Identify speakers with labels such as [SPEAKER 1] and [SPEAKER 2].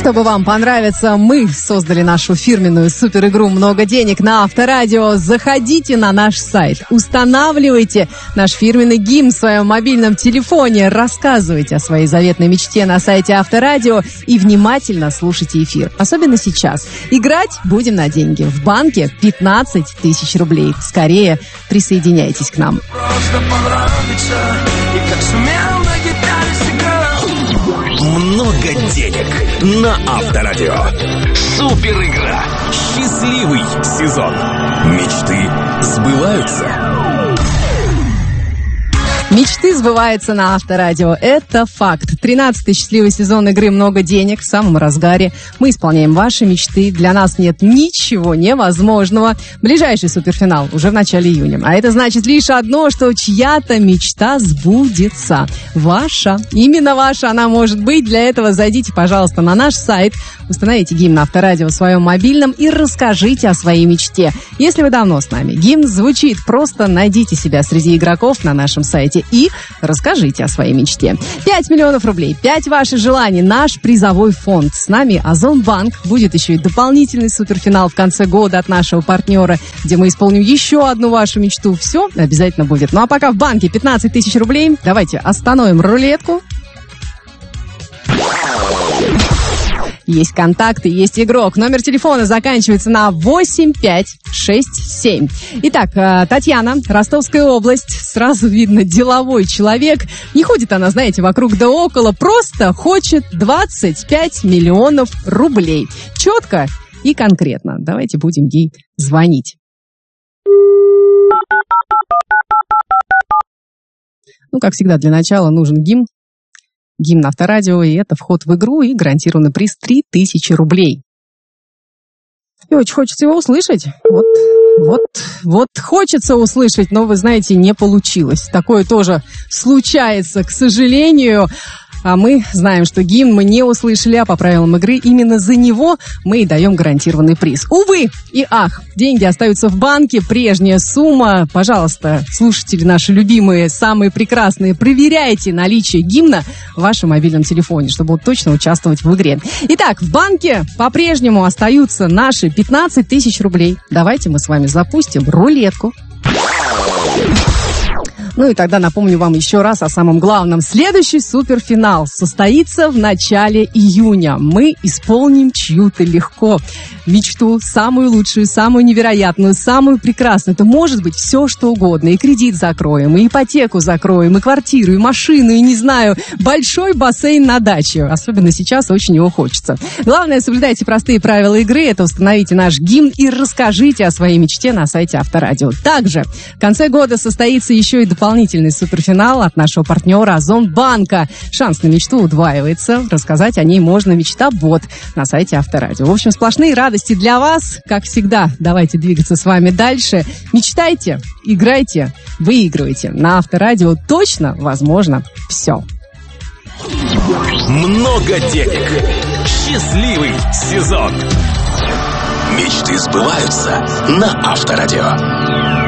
[SPEAKER 1] Чтобы вам понравиться, мы создали нашу фирменную суперигру «Много денег» на Авторадио. Заходите на наш сайт, устанавливайте наш фирменный гимн в своем мобильном телефоне, рассказывайте о своей заветной мечте на сайте Авторадио и внимательно слушайте эфир. Особенно сейчас. Играть будем на деньги. В банке 15 тысяч рублей. Скорее присоединяйтесь к нам.
[SPEAKER 2] Много денег на Авторадио. Супер игра. Счастливый сезон. Мечты сбываются.
[SPEAKER 1] Мечты сбываются на Авторадио. Это факт. 13-й счастливый сезон игры «Много денег» в самом разгаре. Мы исполняем ваши мечты. Для нас нет ничего невозможного. Ближайший суперфинал уже в начале июня. А это значит лишь одно, что чья-то мечта сбудется. Ваша. Именно ваша она может быть. Для этого зайдите, пожалуйста, на наш сайт, установите гимн Авторадио в своем мобильном и расскажите о своей мечте. Если вы давно с нами, гимн звучит. Просто найдите себя среди игроков на нашем сайте и расскажите о своей мечте. 5 миллионов рублей, 5 ваших желаний, наш призовой фонд. С нами Озонбанк. Будет еще и дополнительный суперфинал в конце года от нашего партнера, где мы исполним еще одну вашу мечту. Все обязательно будет. Ну а пока в банке 15 тысяч рублей. Давайте остановим рулетку. Есть контакты, есть игрок. Номер телефона заканчивается на 8567. Итак, Татьяна, Ростовская область. Сразу видно, деловой человек. Не ходит она, знаете, вокруг да около. Просто хочет 25 миллионов рублей. Четко и конкретно. Давайте будем ей звонить. Ну, как всегда, для начала нужен гимн. Гимн Авторадио, и это вход в игру и гарантированный приз 3000 рублей. И очень хочется его услышать. Вот хочется услышать, но, вы знаете, не получилось. Такое тоже случается, к сожалению. А мы знаем, что гимн мы не услышали, а по правилам игры именно за него мы и даем гарантированный приз. Увы и ах, деньги остаются в банке, прежняя сумма. Пожалуйста, слушатели наши любимые, самые прекрасные, проверяйте наличие гимна в вашем мобильном телефоне, чтобы точно участвовать в игре. Итак, в банке по-прежнему остаются наши 15 тысяч рублей. Давайте мы с вами запустим рулетку. Ну и тогда напомню вам еще раз о самом главном. Следующий суперфинал состоится в начале июня. Мы исполним чью-то легко мечту, самую лучшую, самую невероятную, самую прекрасную. Это может быть все, что угодно. И кредит закроем, и ипотеку закроем, и квартиру, и машину, и, не знаю, большой бассейн на даче. Особенно сейчас очень его хочется. Главное, соблюдайте простые правила игры. Это установите наш гимн и расскажите о своей мечте на сайте Авторадио. Также в конце года состоится еще и дополнительный суперфинал от нашего партнера Озонбанка. Шанс на мечту удваивается. Рассказать о ней можно мечта-бот на сайте Авторадио. В общем, сплошные радости для вас. Как всегда, давайте двигаться с вами дальше. Мечтайте, играйте, выигрывайте. На Авторадио точно возможно все.
[SPEAKER 2] Много денег. Счастливый сезон. Мечты сбываются на Авторадио.